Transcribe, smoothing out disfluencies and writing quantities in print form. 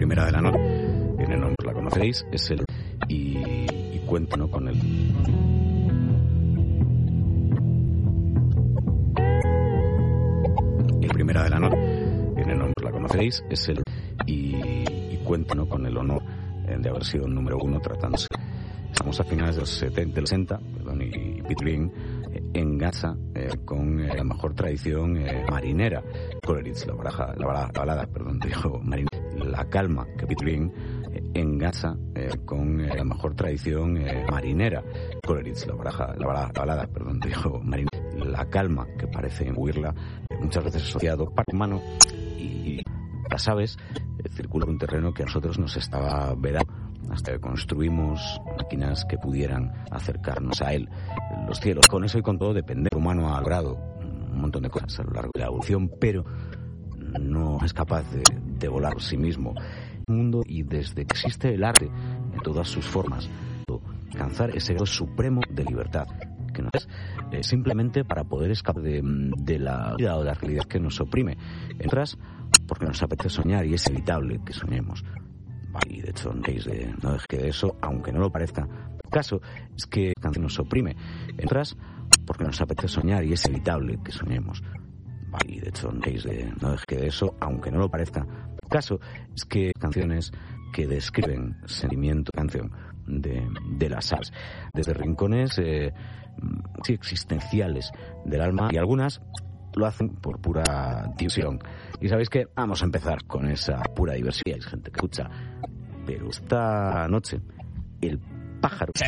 primera de la noche, en el nombre la conoceréis, es el y cuenta, ¿no?, con el primera de la noche, en el nombre la conoceréis, es el y cuenta, ¿no?, con el honor de haber sido el número uno tratándose. Estamos a finales de los 60, y Pete Green engancha con la mejor tradición marinera. Coleridge, la balada, dijo marinera. La calma que Pete Green engancha con la mejor tradición marinera. Coleridge, la balada, dijo marinera. La calma que parece huirla, muchas veces asociado para humano y las aves, circula un terreno que a nosotros nos estaba vedado hasta que construimos máquinas que pudieran acercarnos a él. Los cielos, con eso y con todo, depende. El humano ha logrado un montón de cosas a lo largo de la evolución, pero no es capaz de volar por sí mismo. El mundo, y desde que existe el arte en todas sus formas, alcanzar ese grado supremo de libertad, que no es simplemente para poder escapar de la vida o de la realidad que nos oprime. Entras porque nos apetece soñar y es evitable que soñemos. Y de hecho no deje de eso, aunque no lo parezca. El caso es que la canción nos oprime. Entras porque nos apetece soñar y es evitable que soñemos. Y de hecho no deje de eso, aunque no lo parezca. El caso es que canciones que describen sentimiento, canción de las aves, desde rincones existenciales del alma, y algunas lo hacen por pura diversión. Y sabéis que vamos a empezar con esa pura diversión. Hay gente que escucha, pero esta noche el pájaro. Sí.